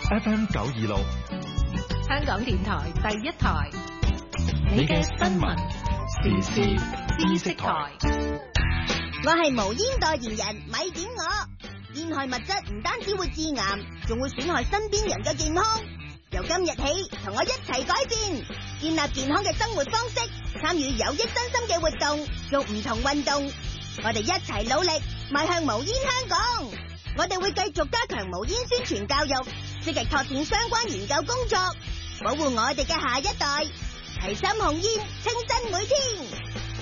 FM 926， 香港電台第一台， 你嘅新聞時事知識台。 我係無煙代言人，咪點我。煙害物質唔單止會致癌，仲會損害身邊人嘅健康。由今日起，同我一齊改變，建立健康嘅生活方式，參與有益身心嘅活動，做唔同運動。我哋一齊努力，邁向無煙香港。我哋會繼續加強無煙宣傳教育，積極拓展相關研究工作，保護我哋嘅下一代。齊心控煙，清新每天。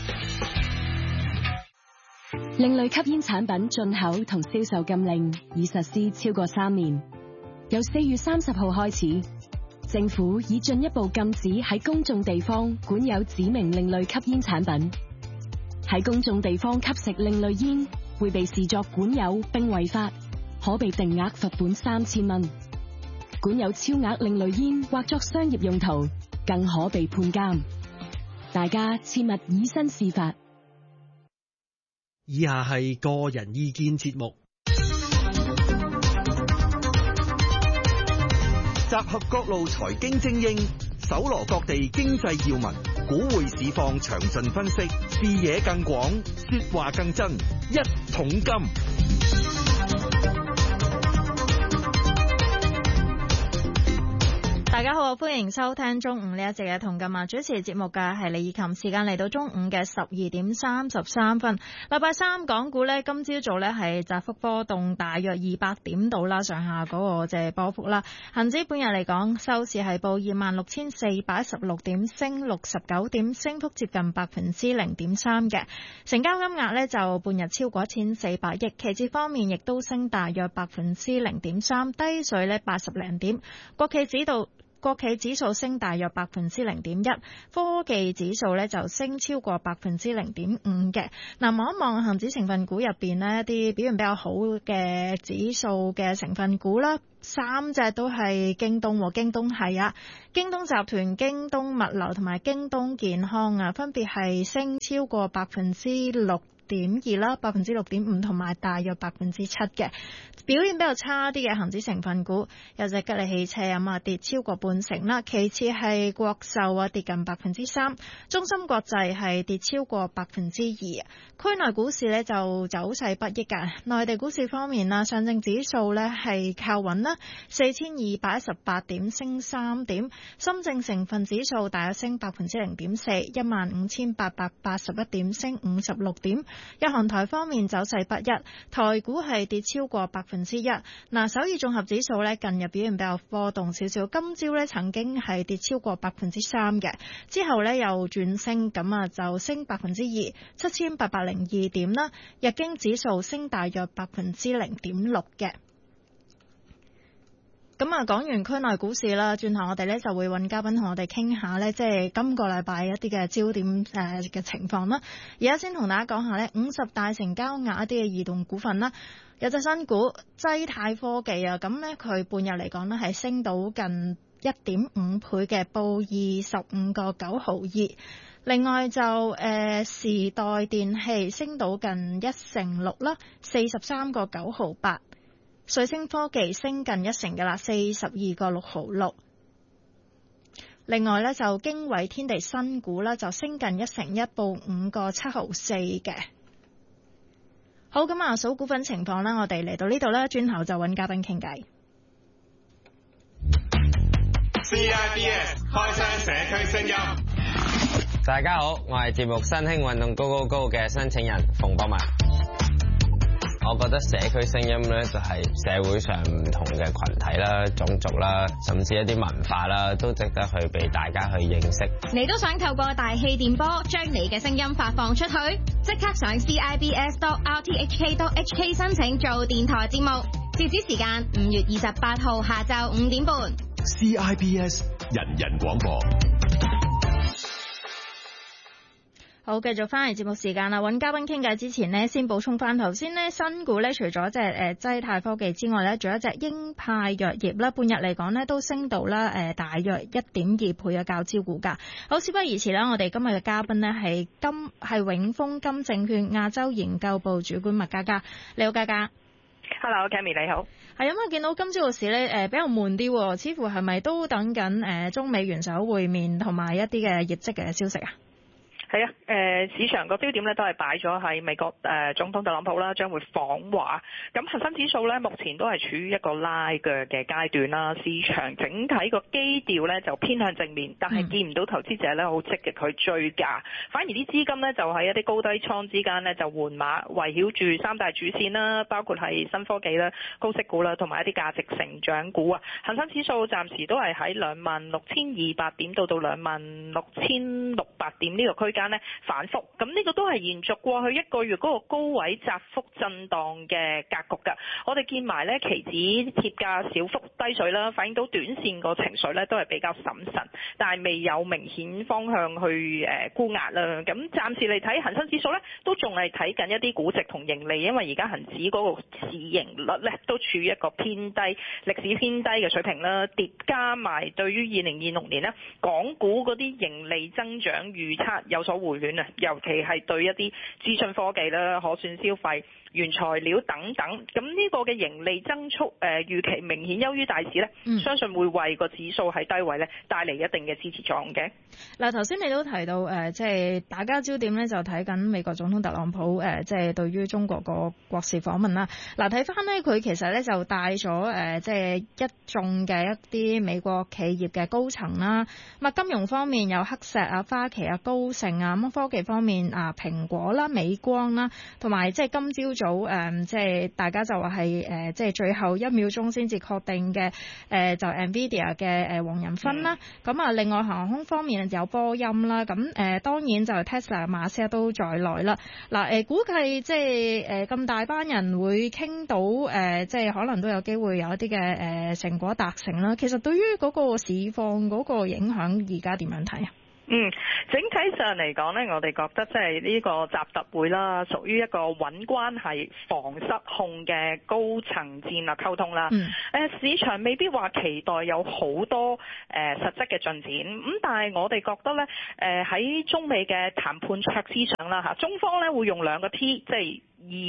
另類吸煙產品進口同銷售禁令已實施超過3年，由4月30號開始，政府已進一步禁止喺公眾地方管有指明另類吸煙產品。喺公眾地方吸食另類煙會被視作管有並違法，可被定額罰款3000蚊。管有超額另類煙或作商業用途，更可被判監。大家切勿以身試法。 以下係個人意見節目， 集合各路財經精英，搜羅各地經濟要聞，股匯市況詳盡分析，視野更廣，說話更真。一桶金。 大家好，歡迎收聽中午呢一節嘅同今日主持節目嘅係李以琴，時間嚟到中午嘅12點33分。禮拜三港股呢，今朝早呢係窄幅波動，大約200點度啦，上下嗰個波幅啦。恒指本日嚟講，收市係報26,416點，升69點，升幅接近0.3%嘅。成交金額呢就半日超過1400億，期指方面亦都升大約0.3%，低水呢80零點。國企指數升大約0.1%，科技指數咧就升超過0.5%嘅。嗱，望一望恒指成分股入邊呢，一啲表現比較好嘅指數嘅成分股啦，3隻都係京東和京東係啊，京東集團、京東物流同埋京東健康啊，分別係升超過6.2%啦，6.5%同埋大約7%嘅。表現比較差啲嘅恒指成分股有隻吉利汽車啊，跌超過半成啦。其次係國壽啊，跌近3%，中芯國際係跌超過2%。區內股市呢就走勢不一㗎。內地股市方面啦，上證指數呢係靠穩啦，4218點升3點，深證成分指數大約升0.4%，15881點升56點。日韓台方面走勢不一，台股係跌超過1%。嗱，首爾綜合指數咧近日表現比較波動少少，今朝咧曾經係跌超過3%嘅，之後咧又轉升，咁啊就升2%， 7802點啦。日經指數升大約0.6%嘅。咁啊，講完區內股市啦，轉頭我哋咧就會揾嘉賓同我哋傾下咧，即係今個禮拜一啲嘅焦點嘅情況啦。而家先同大家講下咧50大成交額一啲嘅移動股份啦。有隻新股濟泰科技啊，咁咧佢半日嚟講咧係升到近1.5倍嘅，報25個9毫2。另外就時代電器升到近1成6啦，43個9毫8。瑞聲科技升近1成嘅啦，42個6毫6。另外咧就經緯天地新股啦，就升近1成1，報5個7毫4嘅。好，咁啊，數股份情況啦，我哋嚟到呢度啦，轉頭就揾嘉賓傾偈。 CIBS 開聲社區聲音。 大家好，我係節目新興運動高高高嘅申請人馮博文。我覺得社區聲音咧就係社會上唔同嘅群體啦、種族啦，甚至一啲文化啦，都值得去俾大家去認識。 你都想透過大氣電波將你嘅聲音發放出去？即刻上 CIBS.RTHK.HK 申請做電台節目，截止時間5月28號下晝5點半。 CIBS 人人廣播。 好，繼續翻嚟節目時間啦。揾嘉賓傾偈之前呢，先補充翻頭先呢新股呢，除咗隻濟泰科技之外呢，仲有一隻英派藥業啦。半日嚟講呢，都升到啦大約1.2倍嘅較招股價。好，事不宜遲啦，我哋今日嘅嘉賓呢係永豐金證券亞洲研究部主管麥嘉嘉。你好，嘉嘉。 Hello，Cammy 你好。 係咁啊，見到今朝個市咧比較悶啲，似乎係咪都等緊中美元首會面同埋一啲嘅業績嘅消息啊？ 係啊，市場個焦點咧都係擺咗喺美國總統特朗普啦，將會訪華。咁恒生指數咧目前都係處於一個拉鋸嘅階段啦。市場整體個基調咧就偏向正面，但係見唔到投資者咧好積極去追價，反而啲資金咧就喺一啲高低倉之間咧就換馬，圍繞住三大主線啦，包括係新科技啦、高息股啦，同埋一啲價值成長股啊。恒生指數暫時都係喺26,200點到26,600點呢個區間反覆，咁呢個都係延續過去一個月嗰個高位窄幅震盪嘅格局㗎。我哋見埋期指貼價小幅低水啦，反映到短線個情緒都係比較審慎，但係未有明顯方向去沽壓啦。咁暫時嚟睇恒生指數都仲係睇緊一啲估值同盈利，因為而家恒指嗰個市盈率都處於一個偏低、歷史偏低嘅水平啦，疊加埋對於2026年港股嗰啲盈利增長預測有所回暖啊，尤其係對一啲資訊科技啦、可算消費、原材料等等，咁呢個嘅盈利增速預期明顯優於大市相信會為個指數喺低位帶嚟一定嘅支持作用嘅。 嗱，頭先你都提到即係大家焦點就睇緊美國總統特朗普即係對於中國個國事訪問啦。嗱，睇翻佢其實就帶咗即係一眾嘅一啲美國企業嘅高層啦。咁啊，金融方面有黑石啊、花旗啊、高盛啊，咁科技方面啊，蘋果啦、美光啦，同埋即係今朝早即係大家就話係即係最後一秒鐘先至確定嘅就 Nvidia 嘅黃仁勳啦。咁啊，另外航空方面有波音啦。咁當然就 Tesla 馬斯克都在內啦。嗱，估計即係咁大班人會傾到即係可能都有機會有一啲嘅成果達成啦。其實對於嗰個市況嗰個影響，而家點樣睇啊？ 整體上嚟講呢，我哋覺得即係呢個習特會啦，屬於一個穩關係、防失控嘅高層戰略溝通啦。市場未必話期待有好多實質嘅進展，咁但係我哋覺得呢，喺中美嘅談判桌之上啦嚇，中方呢會用兩個 T， 即係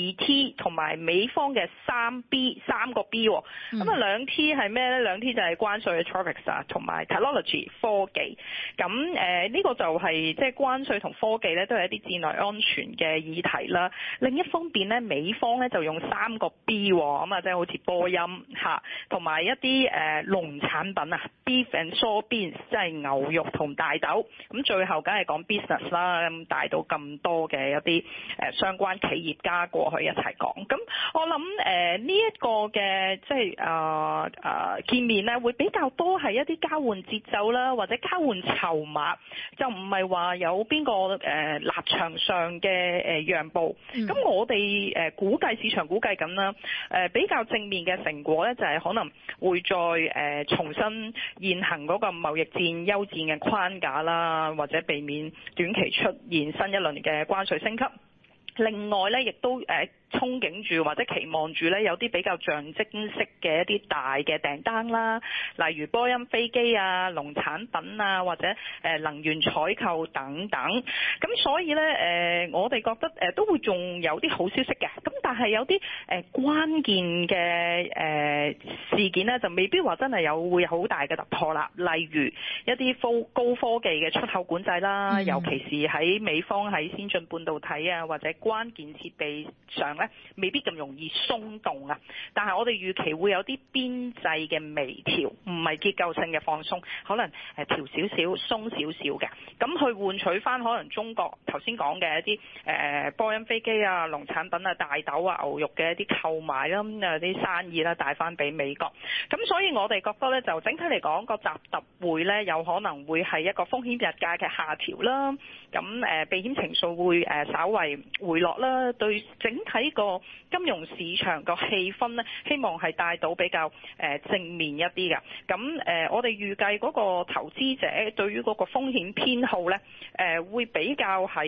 2T 同埋美方嘅3B 三個 B， 咁啊兩 T 係咩呢？兩 T 就係關稅嘅 Tropics 啊，同埋 Technology 科技。咁呢個就係即係關稅同科技呢都係一啲戰略安全嘅議題啦。另一方面呢，美方呢就用3個 B， 咁啊即係好似波音嚇，同埋一啲農產品啊 ，beef and soybeans 即係牛肉同大豆。咁最後梗係講 business 啦，咁帶到咁多嘅一啲相關企業家過去一齊講。咁我諗呢一個嘅即係見面呢會比較多係一啲交換節奏啦，或者交換籌碼，就唔係話有邊個立場上嘅讓步。咁我哋估計市場估計緊啦，比較正面嘅成果呢，就係可能會再重新現行嗰個貿易戰休戰嘅框架啦，或者避免短期出現新一輪嘅關稅升級。另外呢，亦都憧憬住或者期望住有啲比較象徵式嘅一啲大嘅訂單啦，例如波音飛機啊、農產品啊，或者能源採購等等。咁所以呢，我哋覺得都會仲有啲好消息嘅。咁但係有啲關鍵嘅事件呢，就未必話真係會有好大嘅突破啦。例如一啲高科技嘅出口管制啦，尤其是喺美方喺先進半導體啊或者關鍵設備上未必咁容易鬆動啊，但係我哋預期會有啲邊際嘅微調，唔係結構性嘅放鬆，可能調少少、鬆少少嘅，咁去換取翻可能中國頭先講嘅一啲波音飛機啊、農產品啊、大豆啊、牛肉嘅一啲購買啦，咁啲生意啦帶翻俾美國。咁所以我哋覺得呢，就整體嚟講個習特會呢，有可能會係一個風險日價嘅下調啦，咁避險情緒會稍為回落啦，對整體個金融市場個氣氛呢，希望係帶到比較正面一啲嘅。咁我哋預計嗰個投資者對於嗰個風險偏好呢，會比較喺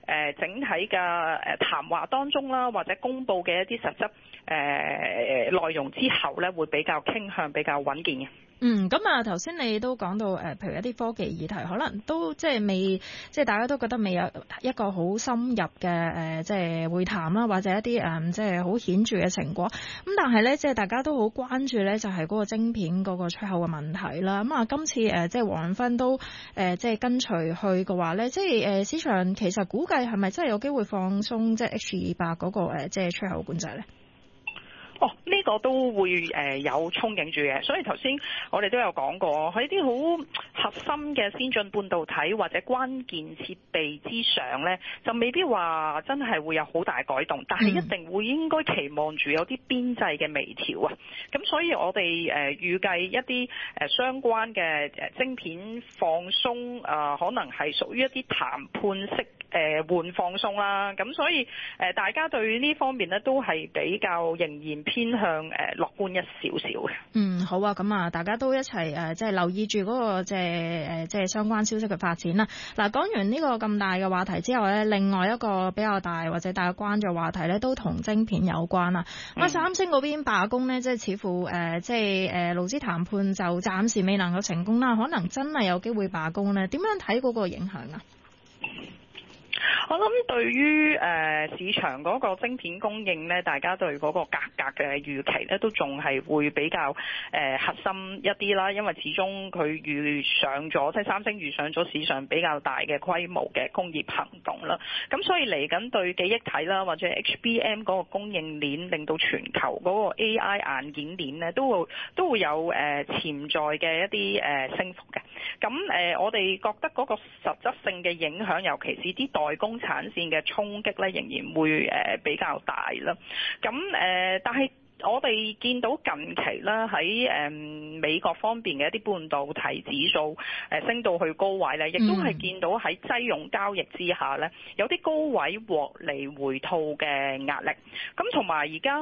整體嘅談話當中啦，或者公佈嘅一啲實質內容之後咧，會比較傾向比較穩健嘅。 咁啊，頭先你都講到譬如一啲科技議題，可能都即係未，即係大家都覺得未有一個好深入嘅即係會談啦，或者一啲即係好顯著嘅成果。咁但係咧，即係大家都好關注咧，就係嗰個晶片嗰個出口嘅問題啦。咁啊，今次即係黃芬都即係跟隨去嘅話咧，即係市場其實估計係咪真係有機會放鬆即係 H200嗰個即係出口管制咧？ 呢個都會有憧憬住嘅，所以頭先我哋都有講過，喺啲好核心嘅先進半導體或者關鍵設備之上呢，就未必話真係會有好大改動，但係一定會應該期望住有啲邊際嘅微調啊。咁所以我哋預計一啲相關嘅晶片放鬆可能係屬於一啲談判式換放鬆啦。咁所以大家對呢方面呢都係比較仍然偏向樂觀一少少嘅。 好啊，咁啊，大家都一齊即係留意住嗰個即係相關消息嘅發展啦。嗱，講完呢個咁大嘅話題之後咧，另外一個比較大或者大家關注嘅話題咧，都同晶片有關啦。三星嗰邊罷工咧，即係似乎即係勞資談判就暫時未能夠成功啦，可能真係有機會罷工咧。點樣睇嗰個影響啊？ 我諗對於市場嗰個晶片供應咧，大家對嗰個價格嘅預期咧，都仲係會比較核心一啲啦。因為始終佢遇上咗，即係三星遇上咗史上比較大嘅規模嘅工業行動啦。咁所以嚟緊對記憶體啦，或者 HBM 嗰個供應鏈，令到全球嗰個 AI 硬件鏈咧，都會有潛在嘅一啲升幅嘅。咁我哋覺得嗰個實質性嘅影響，尤其是啲代工產線嘅衝擊咧，仍然會比較大啦。咁但係我哋見到近期啦，喺美國方面嘅一啲半導體指數升到去高位咧，亦都係見到喺擠擁交易之下咧，有啲高位獲利回吐嘅壓力。咁同埋而家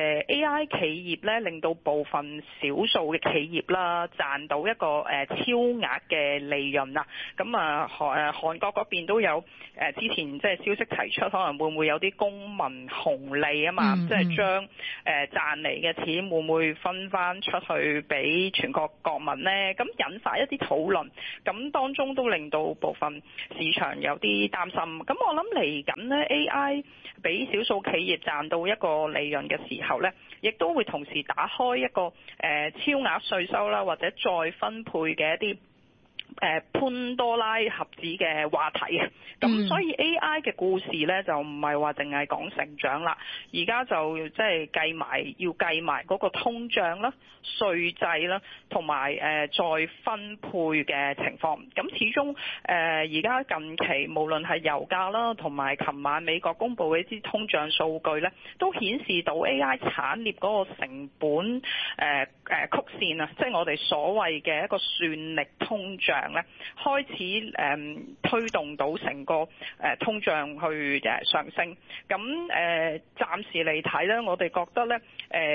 AI 企業咧，令到部分少數嘅企業啦賺到一個超額嘅利潤啦。咁啊韓國嗰邊都有之前即係消息提出，可能會唔會有啲公民紅利啊嘛，即係將賺嚟嘅錢會唔會分翻出去俾全國國民呢？咁引發一啲討論，咁當中都令到部分市場有啲擔心。咁我諗嚟緊呢 AI 俾少數企業賺到一個利潤嘅時候呢，亦都會同時打開一個超額稅收啦，或者再分配嘅一啲潘多拉盒子嘅話題啊，咁所以 AI 嘅故事咧就唔係話淨係講成長啦，而家就即係要計埋嗰個通脹啦、稅制啦，同埋再分配嘅情況。咁始終而家近期無論係油價啦，同埋琴晚美國公布嘅一啲通脹數據咧，都顯示到 AI 產業嗰個成本曲線啊，即係我哋所謂嘅一個算力通脹咧，開始推動到成個通脹去上升。咁暫時嚟睇咧，我哋覺得咧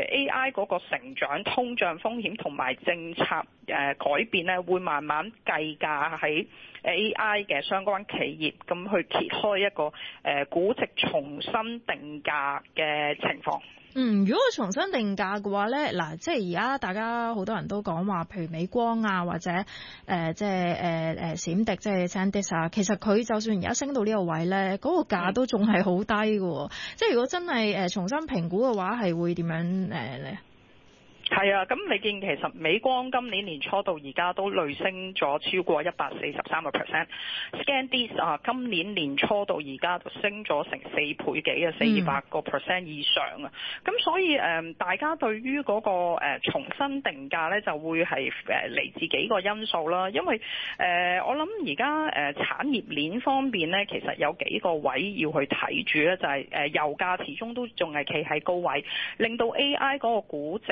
AI 嗰個成長、通脹風險同埋政策改變咧，會慢慢計價喺 AI 嘅相關企業，咁去揭開一個估值重新定價嘅情況。 如果重新定價嘅話咧，嗱，即係而家大家好多人都講話，譬如美光啊，或者即係閃迪，即係 SanDisk 啊，其實佢就算而家升到呢個位咧，嗰個價都仲係好低嘅。即係如果真係重新評估嘅話，係會點樣咧？ 係啊，咁你見其實美光今年年初到而家都累升咗超過143%。SanDisk 啊，今年年初到而家就升咗成4倍幾啊，400% 以上啊。咁所以大家對於嗰個重新定價咧，就會係嚟自幾個因素啦。因為我諗而家產業鏈方面咧，其實有幾個位要去睇住咧，就係油價始終都仲係企喺高位，令到 AI 嗰個估值嗰個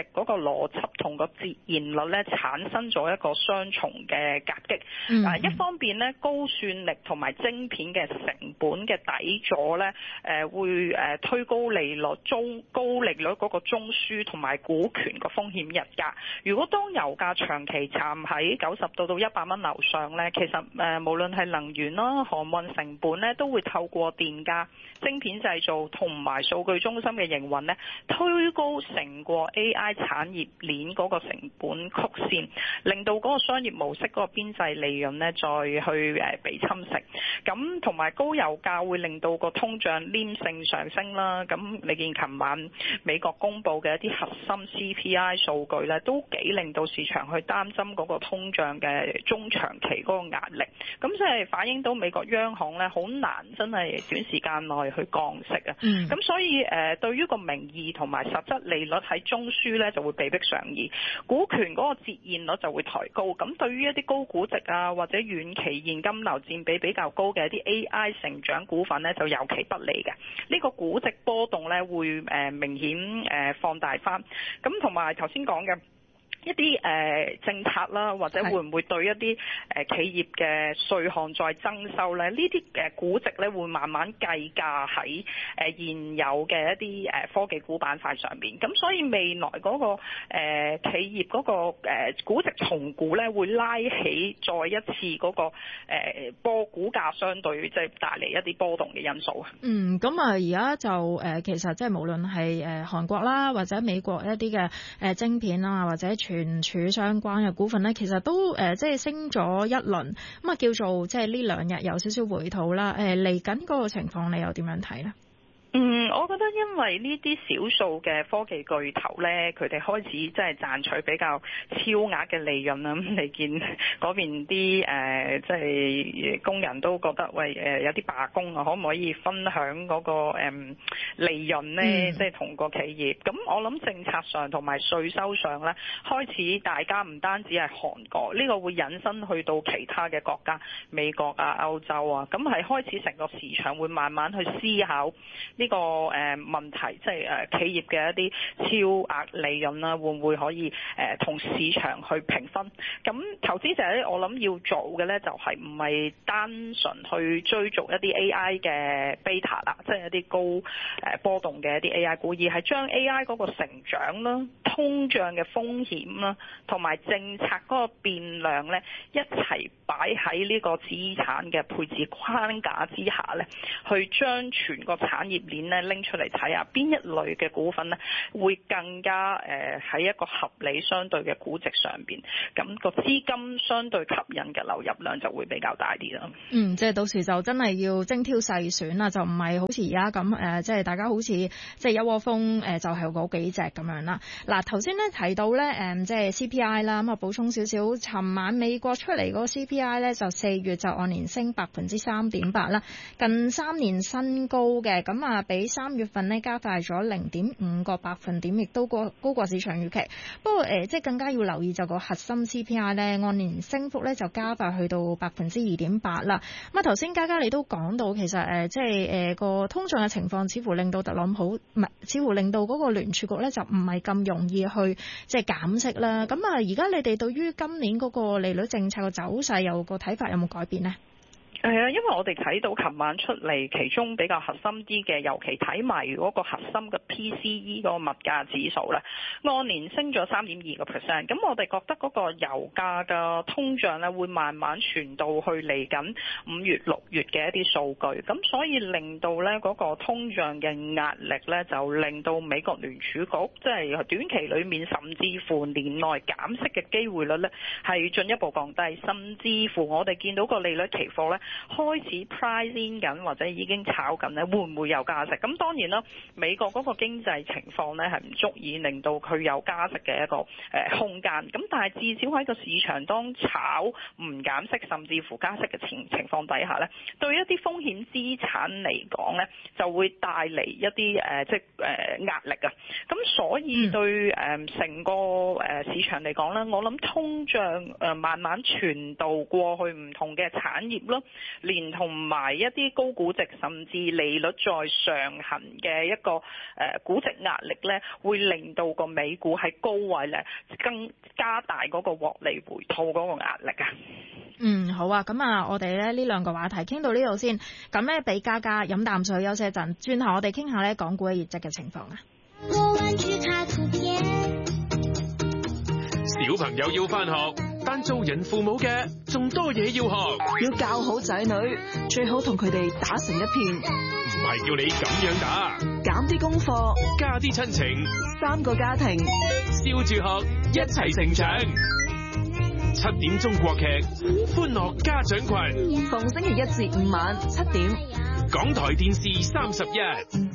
邏輯同個折現率咧產生咗一個雙重嘅夾擊。一方面咧高算力同埋晶片嘅成本嘅底座咧，會推高利率高利率嗰個中樞同埋股權個風險溢價。如果當油價長期站喺90到100蚊樓上咧，其實無論係能源啦、航運成本咧，都會透過電價、晶片製造同埋數據中心嘅營運咧，推高成個 AI 產業鏈嗰個成本曲線，令到嗰個商業模式嗰個邊際利潤咧再去被侵蝕。咁同埋高油價會令到個通脹黏性上升啦。咁你見琴晚美國公布嘅一啲核心 CPI 數據咧，都幾令到市場去擔心嗰個通脹嘅中長期嗰個壓力。咁即係反映到美國央行咧好難真係短時間內去降息啊。咁所以對於個名義同埋實質利率喺中樞咧就會被逼上移，股權嗰個折現率就會抬高。咁對於一啲高估值啊或者遠期現金流佔比比較高嘅一啲 AI 成長股份咧就尤其不利嘅。呢個估值波動咧會明顯放大翻。咁同埋頭先講嘅一啲政策啦，或者會唔會對一啲企業嘅稅項再增收咧？呢啲估值咧會慢慢計價喺現有嘅一啲科技股板塊上面。咁所以未來嗰個企業嗰個估值重估咧，會拉起再一次嗰個股價相對即係帶嚟一啲波動嘅因素啊。 咁啊而家就其實即係無論係韓國啦，或者美國一啲嘅晶片啊，或者存儲相關嘅股份咧，其實都即係升咗一輪，咁啊叫做即係呢兩日有少少回吐啦。嚟緊嗰個情況，你又點樣睇咧？ 我覺得因為呢啲少數嘅科技巨頭咧，佢哋開始即係賺取比較超額嘅利潤啦。咁你見嗰邊啲即係工人都覺得喂有啲罷工啊，可唔可以分享嗰個利潤咧？即係同個企業。咁我諗政策上同埋稅收上咧，開始大家唔單止係韓國，呢個會引申去到其他嘅國家，美國啊、歐洲啊，咁係開始成個市場會慢慢去思考呢個問題，即係企業嘅一啲超額利潤啦，會唔會可以同市場去平分？咁投資者咧，我諗要做嘅咧就係唔係單純去追逐一啲 AI 嘅 beta 啦，即係一啲高波動嘅一啲 AI 股，而係將 AI 嗰個成長啦、通脹嘅風險啦，同埋政策嗰個變量咧一齊擺喺呢個資產嘅配置框架之下咧，去將全個產業鏈咧拎出嚟睇下，邊一類嘅股份咧會更加喺一個合理相對嘅估值上邊，咁個資金相對吸引嘅流入量就會比較大啲啦。 即係到時就真係要精挑細選啦，就唔係好似而家咁即係大家好似即係一窩蜂就係嗰幾隻咁樣啦。嗱頭先咧提到咧即係 CPI 啦，咁啊補充少少，尋晚美國出嚟嗰個 CPI 咧就4月就按年升3.8%啦，近3年新高嘅，咁啊比3月份呢加快咗0.5個百分點，亦都高過市場預期。不過即係更加要留意就個核心 CPI 咧按年升幅咧就加快去到2.8%啦。咁啊頭先嘉嘉你都講到，其實即係個通脹嘅情況似乎令到特朗普似乎令到嗰個聯儲局咧就唔係咁容易去即係減息啦。咁啊而家你哋對於今年嗰個利率政策嘅走勢有個睇法有冇改變呢？ 係啊，因為我哋睇到琴晚出嚟，其中比較核心啲嘅，尤其睇埋嗰個核心嘅 PCE 嗰個物價指數咧，按年升咗3.2%。咁我哋覺得嗰個油價嘅通脹咧，會慢慢傳到去嚟緊5月、6月嘅一啲數據。咁所以令到咧嗰個通脹嘅壓力咧，就令到美國聯儲局即係短期裏面，甚至乎年內減息嘅機會率咧，係進一步降低，甚至乎我哋見到個利率期貨咧，開始 price in 緊或者已經炒緊咧，會唔會有加息？咁當然啦，美國嗰個經濟情況咧係唔足以令到佢有加息嘅一個空間。咁但係至少喺個市場當炒唔減息甚至乎加息嘅情況底下咧，對一啲風險資產嚟講咧，就會帶嚟一啲即係壓力啊。咁所以對成個市場嚟講咧，我諗通脹慢慢傳導過去唔同嘅產業咯。 連同埋一啲高估值甚至利率再上行嘅一個估值壓力咧，會令到個美股喺高位咧更加大嗰個獲利回吐嗰個壓力啊。 好啊，咁啊，我哋咧呢兩個話題傾到呢度先，咁咧俾嘉嘉飲啖水休息一陣，轉頭我哋傾下咧港股嘅業績嘅情況啊。 小朋友要返學，但做人父母嘅仲多嘢要學， 要教好仔女，最好同佢哋打成一片。 唔係叫你咁樣打， 減啲功課， 加啲親情 ，3個家庭， 笑住學，一齊成長。7點中國劇，歡樂家長群， 逢星期1至5晚7點， 港台電視31。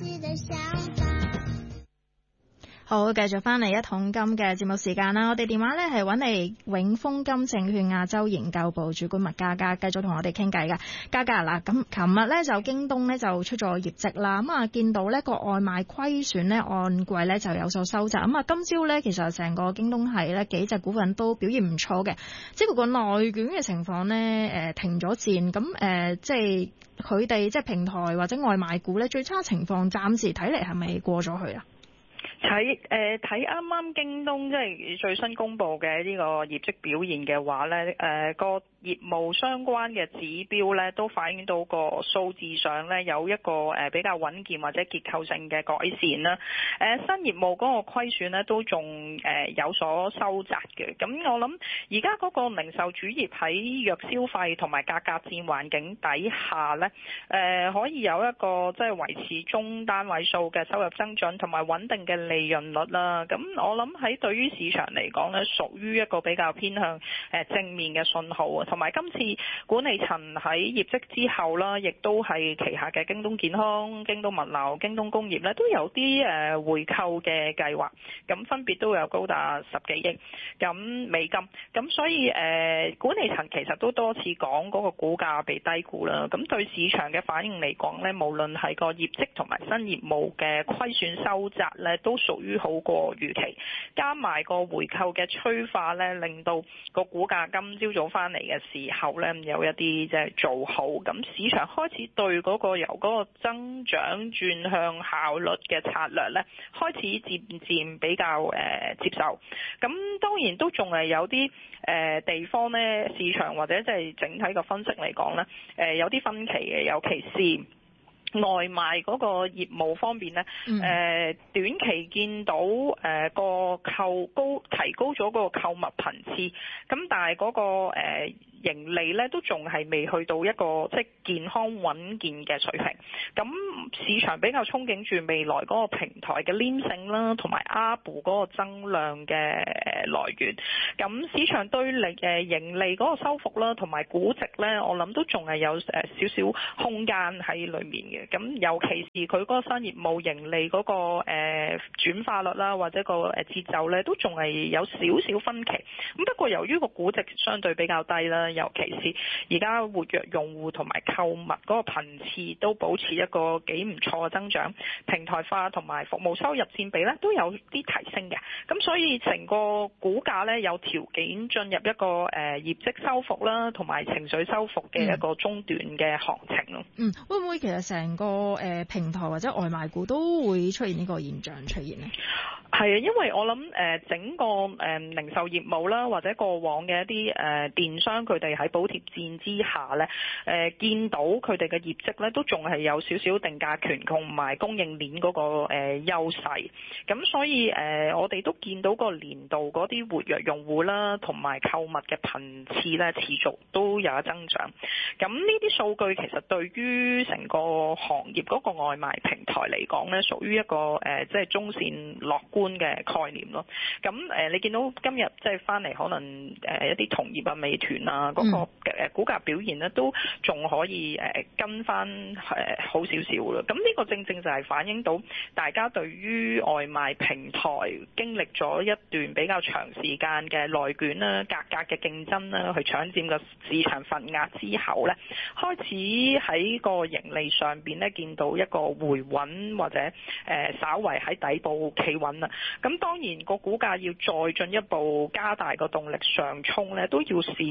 好，繼續翻嚟一桶金嘅節目時間啦。我哋電話咧係揾嚟永豐金證券亞洲研究部主管麥嘉嘉，繼續同我哋傾偈噶。嘉嘉嗱，咁琴日咧就京東咧就出咗業績啦，咁啊見到呢個外賣虧損咧按季咧就有所收窄，咁啊今朝咧其實成個京東係咧幾隻股份都表現唔錯嘅，只不過內卷嘅情況咧停咗戰，咁即係佢哋即係平台或者外賣股咧最差情況暫時睇嚟係咪過咗去啊？ 睇啱啱京東即係最新公布嘅呢個業績表現嘅話咧，個業務相關嘅指標咧都反映到個數字上咧有一個比較穩健或者結構性嘅改善啦。新業務嗰個虧損咧都仲有所收窄嘅。咁我諗而家嗰個零售主業喺弱消費同埋價格戰環境底下咧，可以有一個即係維持中單位數嘅收入增長同埋穩定嘅利潤率啦。咁我諗喺對於市場嚟講咧，屬於一個比較偏向正面嘅信號啊。同埋今次管理層喺業績之後啦，亦都係旗下嘅京東健康、京東物流、京東工業咧，都有啲回購嘅計劃，咁分別都有高達10幾億咁美金，咁所以管理層其實都多次講嗰個股價被低估啦。咁對市場嘅反應嚟講咧，無論係個業績同埋新業務嘅虧損收窄咧，都屬於好過預期，加埋個回購嘅催化咧，令到個股價今朝早翻嚟嘅時候咧，有一啲即係做好，咁市場開始對嗰個由嗰個增長轉向效率嘅策略咧，開始漸漸比較接受。咁當然都仲係有啲地方咧，市場或者即係整體個分析嚟講咧，有啲分歧嘅，尤其是外賣嗰個業務方面咧，短期見到個提高咗個購物頻次，咁但係嗰個盈利咧都仲係未去到一個即係健康穩健嘅水平。咁市場比較憧憬住未來嗰個平台嘅黏性啦，同埋 ARPU 嗰個增量嘅來源。咁市場對盈利嗰個收復啦，同埋估值咧，我諗都仲係有少少空間喺裏面嘅。咁尤其是佢嗰個新業務盈利嗰個轉化率啦，或者個節奏咧，都仲係有少少分歧。咁不過由於個估值相對比較低啦，尤其是而家活躍用戶同埋購物嗰個頻次都保持一個幾唔錯嘅增長，平台化同埋服務收入佔比咧都有啲提升嘅。咁所以成個股價咧有條件進入一個業績收復啦，同埋情緒收復嘅一個中段嘅行情咯。 會唔會其實成個平台或者外賣股都會出現呢個現象出現呢？ 係啊，因為我諗整個零售業務啦，或者過往嘅一啲電商佢哋喺補貼戰之下咧，見到佢哋嘅業績咧都仲係有少少定價權同埋供應鏈嗰個優勢。咁所以我哋都見到個年度嗰啲活躍用戶啦，同埋購物嘅頻次咧持續都有增長。咁呢啲數據其實對於成個行業嗰個外賣平台嚟講咧，屬於一個即係中線樂觀嘅概念咯。咁你見到今日即係翻嚟可能一啲同業啊、美團啊嗰個股價表現咧都仲可以跟翻好少少咯。咁呢個正正就係反映到大家對於外賣平台經歷咗一段比較長時間嘅內卷啦、價格嘅競爭啦，去搶佔個市場份額之後咧，開始喺個盈利上邊咧見到一個回穩或者稍為喺底部企穩啦。咁當然個股價要再進一步加大個動力上衝咧，都要視乎翻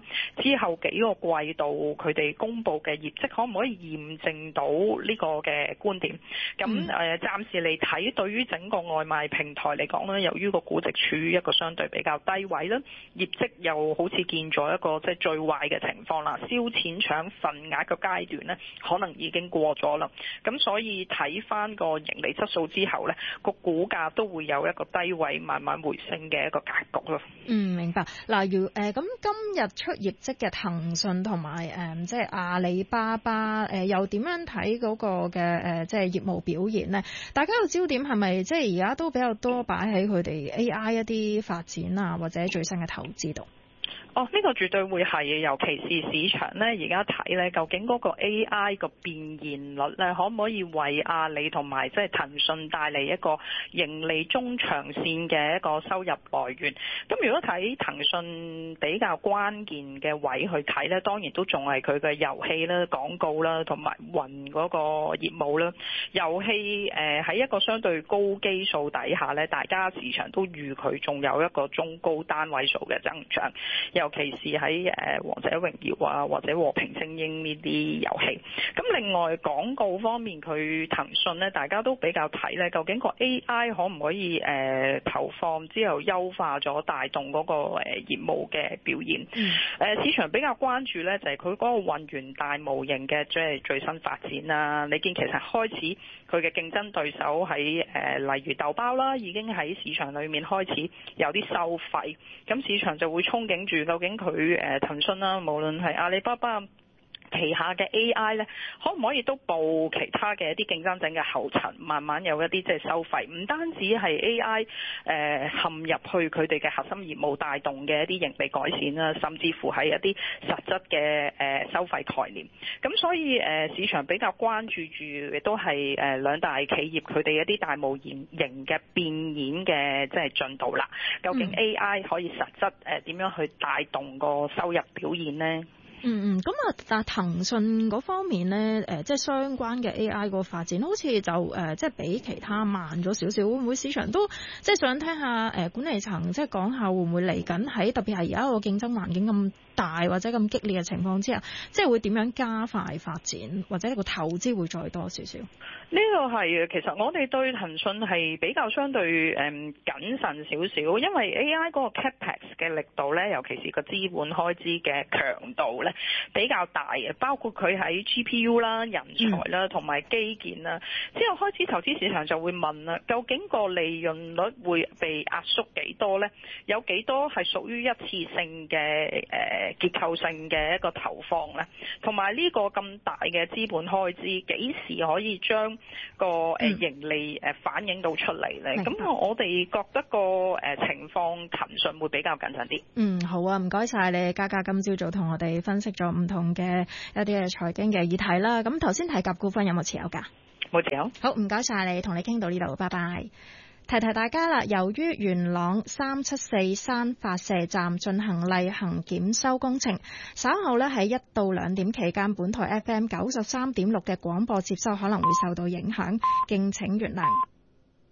之後幾個季度佢哋公布嘅業績可唔可以驗證到呢個嘅觀點？咁暫時嚟睇，對於整個外賣平台嚟講咧，由於個估值處於一個相對比較低位啦，業績又好似見咗一個即係最壞嘅情況啦，燒錢搶份額嘅階段咧，可能已經過咗啦。咁所以睇翻個盈利質素之後咧，個股價都會有一個低位慢慢回升嘅一個格局咯。 明白。嗱，咁今日出業績嘅騰訊同埋即係阿里巴巴又點樣睇嗰個嘅即係業務表現呢？大家個焦點係咪即係而家都比較多擺喺佢哋 AI 一啲發展啊，或者最新嘅投資度？ 呢個絕對會係，尤其是市場呢，而家睇呢，究竟嗰個 AI 個變現率呢，可唔可以為阿里同埋即係騰訊帶嚟一個盈利中長線嘅一個收入來源？咁如果睇騰訊比較關鍵嘅位去睇呢，當然都仲係佢嘅遊戲啦、廣告啦，同埋雲嗰個業務啦。遊戲喺一個相對高基數底下呢，大家市場都預佢仲有一個中高單位數嘅增長。尤其是喺王者榮耀啊，或者和平精英呢啲遊戲。咁另外廣告方面，佢騰訊呢，大家都比較睇呢，究竟個 AI 可唔可以投放之後優化咗，帶動嗰個業務嘅表現？市場比較關注呢，就係佢嗰個運元大模型嘅即係最新發展啦。你見其實開始佢嘅競爭對手喺例如豆包啦，已經喺市場裏面開始有啲收費，咁市場就會憧憬住究竟佢騰訊啦，無論係阿里巴巴旗下嘅 AI 咧，可唔可以都步其他嘅一啲競爭者嘅後塵，慢慢有一啲即係收費，唔單止係 AI 陷入去佢哋嘅核心業務帶動嘅一啲盈利改善啦，甚至乎係一啲實質嘅收費概念。咁所以市場比較關注住亦都係兩大企業佢哋一啲大模型嘅變現嘅即係進度啦。究竟 AI 可以實質點樣去帶動個收入表現呢？ 咁啊，但係騰訊嗰方面咧，即係相關嘅 AI 個發展，好似就即係比其他慢咗少少。會唔會市場都即係想聽下管理層即係講下會唔會嚟緊喺特別係而家個競爭環境咁大或者咁激烈嘅情況之下，即係會點樣加快發展，或者個投資會再多少少？ 呢個係其實我哋對騰訊係比較相對謹慎少少，因為 AI 嗰個 capex 嘅力度咧，尤其是個資本開支嘅強度咧比較大嘅，包括佢喺 GPU 啦、人才啦同埋基建啦。之後開始投資市場就會問啦，究竟個利潤率會被壓縮幾多咧？有幾多係屬於一次性嘅結構性嘅一個投放咧？同埋呢個咁大嘅資本開支幾時可以將個盈利反映到出嚟咧？咁我哋覺得個情況騰訊會比較謹慎啲。 好啊，唔該晒你，嘉嘉今朝早同我哋分析咗唔同嘅一啲嘅財經嘅議題啦。咁頭先提及股份有冇持有㗎？ 冇持有。 好，唔該晒你，同你傾到呢度，拜拜。提提大家啦，由於元朗374山發射站進行例行檢修工程，稍後呢喺1到2點期間，本台 FM 93.6嘅廣播接收可能會受到影響，敬請原諒。